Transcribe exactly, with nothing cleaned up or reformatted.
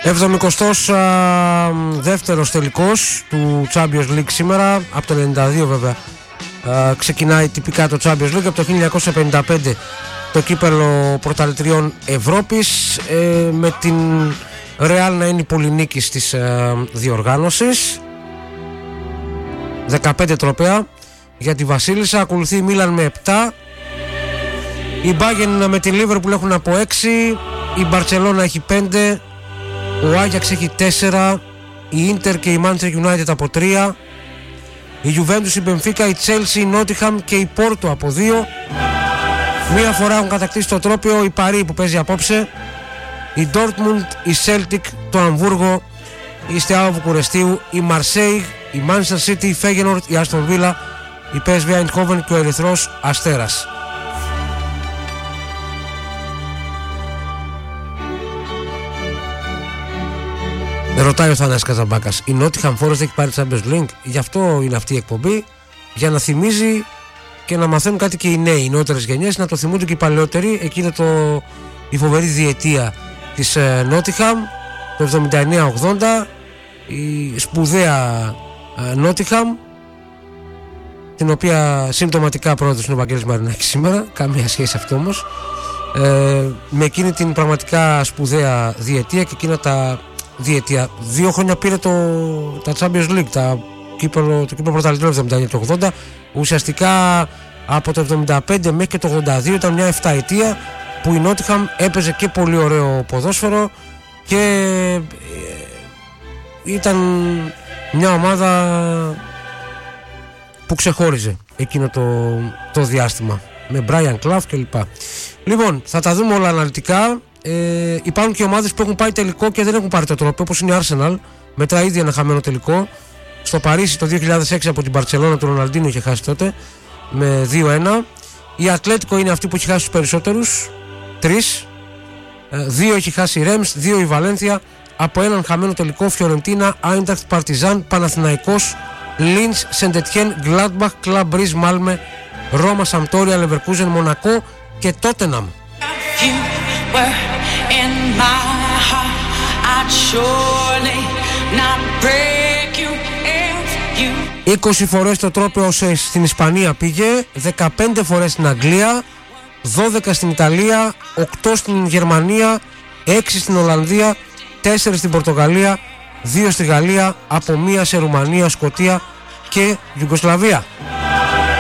εβδομηκοστός δεύτερος τελικός του Champions League σήμερα. Από το ενενήντα δύο βέβαια α, ξεκινάει τυπικά το Champions League. Από το χίλια εννιακόσια πενήντα πέντε το κύπελλο πρωταθλητριών Ευρώπης, ε, με την Real να είναι η πολυνίκης της ε, διοργάνωσης. δεκαπέντε τρόπαια για τη Βασίλισσα. Ακολουθεί η Μίλαν με επτά. Η Bayern με τη Liverpool έχουν από έξι. Η Μπαρτσελώνα έχει πέντε. Ο Άγιαξ έχει τέσσερα. Η Inter και η Manchester United από τρία. Η Juventus, η Benfica, η Chelsea, η Nottingham και η Porto από δύο. Μία φορά έχουν κατακτήσει το τρόπαιο η Παρί που παίζει απόψε. Η Dortmund, η Celtic, το Αμβούργο, η Στεάο Βουκουρεστίου, η Marseille, η Manchester City, η Feyenoord, η Aston Villa, η πι ες βι Eindhoven και ο Ερυθρός Αστέρας. Ρωτάει ο Θανάσης Καζαμπάκας, η Nottingham Forest έχει πάρει Champions League? Γι' αυτό είναι αυτή η εκπομπή, για να θυμίζει και να μαθαίνουν κάτι και οι νέοι, οι νεότερες γενιές, να το θυμούνται και οι παλαιότεροι. Εκείνο το, η φοβερή διετία της ε, Nottingham το εβδομήντα εννέα ογδόντα, η σπουδαία ε, Nottingham, την οποία συμπτωματικά πρόεδρος είναι ο Βαγγέλης Μαρινάκης σήμερα, καμία σχέση αυτό όμως, ε, με εκείνη την πραγματικά σπουδαία διετία και εκείνα τα διετία. Δύο χρόνια πήρε το, τα Champions League, τα κύπελλο, το κύπελλο πρωταθλητριών εβδομήντα εννέα και ογδόντα. Ουσιαστικά από το εβδομήντα πέντε μέχρι και το ογδόντα δύο ήταν μια εφταετία που η Nottingham έπαιζε και πολύ ωραίο ποδόσφαιρο και ήταν μια ομάδα που ξεχώριζε εκείνο το, το διάστημα με Brian Clough κλπ. Λοιπόν, θα τα δούμε όλα αναλυτικά. Ε, υπάρχουν και ομάδες που έχουν πάει τελικό και δεν έχουν πάρει το τρόπο, όπως είναι η Arsenal, μετά ήδη ένα χαμένο τελικό. Στο Παρίσι το δύο χιλιάδες έξι από την Μπαρτσελώνα του Ροναλντίνο είχε χάσει τότε με δύο ένα. Η Ατλέτικο είναι αυτή που έχει χάσει τους περισσότερους, τρεις. Δύο έχει χάσει η Ρέμς, δύο η Βαλένθια. Από έναν χαμένο τελικό Φιωρεντίνα, Άιντραχτ, Παρτιζάν, Παναθηναϊκός, Λίνς, Σεντετιέν, Γκλάντμπαχ, Κλαμπ Μπριζ, Μάλμε, Ρώμα, Σαμπτόρια, Λεβερκούζεν, Μονακό και Τότεναμ. είκοσι φορές το τρόπαιο στην Ισπανία πήγε, δεκαπέντε φορές στην Αγγλία, δώδεκα στην Ιταλία, οκτώ στην Γερμανία, έξι στην Ολλανδία, τέσσερα στην Πορτογαλία, δύο στη Γαλλία, από μία σε Ρουμανία, Σκωτία και Ιουγκοσλαβία.